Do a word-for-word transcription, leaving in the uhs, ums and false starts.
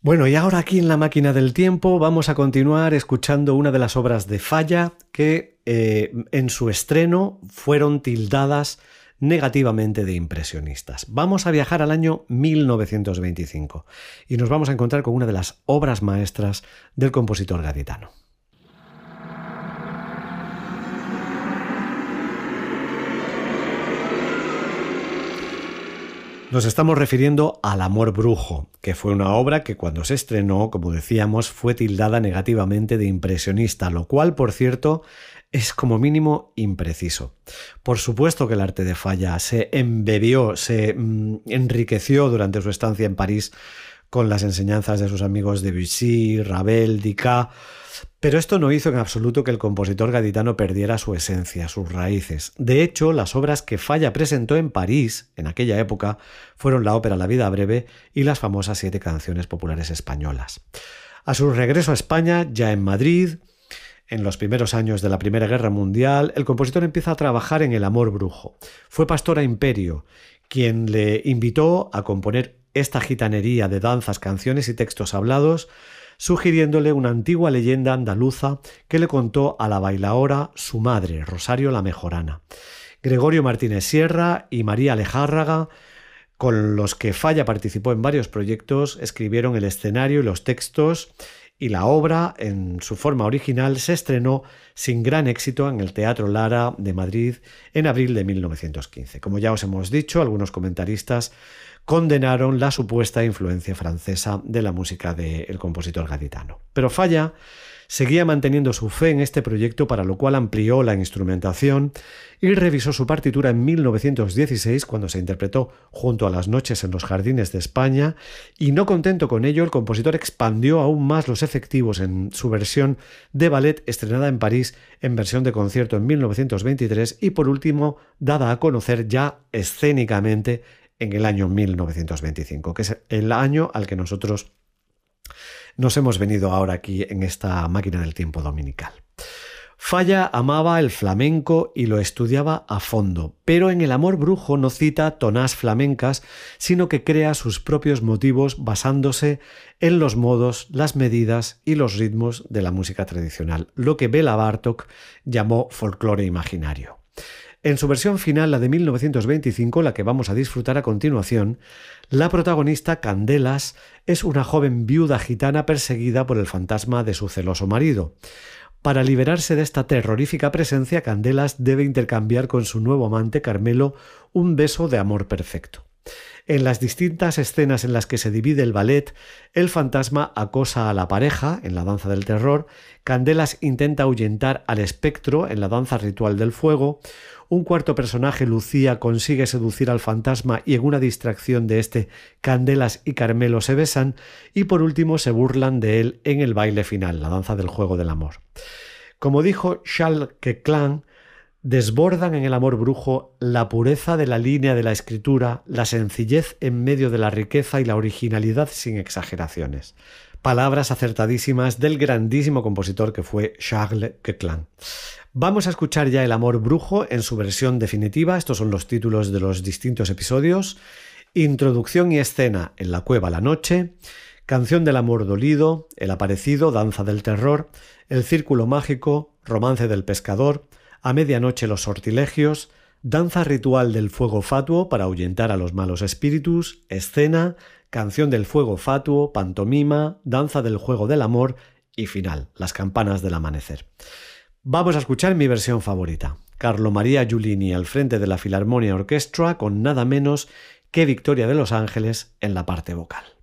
Bueno, y ahora aquí en La Máquina del Tiempo vamos a continuar escuchando una de las obras de Falla que eh, en su estreno fueron tildadas negativamente de impresionistas. Vamos a viajar al año mil novecientos veinticinco y nos vamos a encontrar con una de las obras maestras del compositor gaditano. Nos estamos refiriendo al Amor Brujo, que fue una obra que cuando se estrenó, como decíamos, fue tildada negativamente de impresionista, lo cual, por cierto, es como mínimo impreciso. Por supuesto que el arte de Falla se embebió, se mm, enriqueció durante su estancia en París con las enseñanzas de sus amigos Debussy, Ravel, Dicat, pero esto no hizo en absoluto que el compositor gaditano perdiera su esencia, sus raíces. De hecho, las obras que Falla presentó en París, en aquella época, fueron la ópera La vida breve y las famosas siete canciones populares españolas. A su regreso a España, ya en Madrid, en los primeros años de la Primera Guerra Mundial, el compositor empieza a trabajar en El Amor Brujo. Fue Pastora Imperio quien le invitó a componer esta gitanería de danzas, canciones y textos hablados, sugiriéndole una antigua leyenda andaluza que le contó a la bailaora su madre, Rosario la Mejorana. Gregorio Martínez Sierra y María Alejárraga, con los que Falla participó en varios proyectos, escribieron el escenario y los textos, y la obra, en su forma original, se estrenó sin gran éxito en el Teatro Lara de Madrid en abril de mil novecientos quince. Como ya os hemos dicho, algunos comentaristas condenaron la supuesta influencia francesa de la música del compositor gaditano. Pero Falla seguía manteniendo su fe en este proyecto, para lo cual amplió la instrumentación y revisó su partitura en mil novecientos dieciséis, cuando se interpretó junto a Las noches en los jardines de España, y no contento con ello, el compositor expandió aún más los efectivos en su versión de ballet estrenada en París en versión de concierto en mil novecientos veintitrés y por último dada a conocer ya escénicamente en el año mil novecientos veinticinco, que es el año al que nosotros nos hemos venido ahora aquí en esta máquina del tiempo dominical. Falla amaba el flamenco y lo estudiaba a fondo, pero en El Amor Brujo no cita tonás flamencas, sino que crea sus propios motivos basándose en los modos, las medidas y los ritmos de la música tradicional, lo que Béla Bartók llamó folclore imaginario. En su versión final, la de mil novecientos veinticinco, la que vamos a disfrutar a continuación, la protagonista, Candelas, es una joven viuda gitana perseguida por el fantasma de su celoso marido. Para liberarse de esta terrorífica presencia, Candelas debe intercambiar con su nuevo amante, Carmelo, un beso de amor perfecto. En las distintas escenas en las que se divide el ballet, el fantasma acosa a la pareja en la danza del terror, Candelas intenta ahuyentar al espectro en la danza ritual del fuego, un cuarto personaje, Lucía, consigue seducir al fantasma y en una distracción de este, Candelas y Carmelo se besan y por último se burlan de él en el baile final, la danza del juego del amor. Como dijo Charles Queclan, desbordan en El Amor Brujo la pureza de la línea de la escritura, la sencillez en medio de la riqueza y la originalidad sin exageraciones. Palabras acertadísimas del grandísimo compositor que fue Charles Queclan. Vamos a escuchar ya El Amor Brujo en su versión definitiva. Estos son los títulos de los distintos episodios. Introducción y escena: En la cueva la noche, Canción del amor dolido, El aparecido, Danza del terror, El círculo mágico, Romance del pescador, A medianoche los sortilegios, Danza ritual del fuego fatuo para ahuyentar a los malos espíritus, Escena, Canción del fuego fatuo, Pantomima, Danza del juego del amor y final, Las campanas del amanecer. Vamos a escuchar mi versión favorita, Carlo Maria Giulini al frente de la Philharmonia Orchestra con nada menos que Victoria de Los Ángeles en la parte vocal.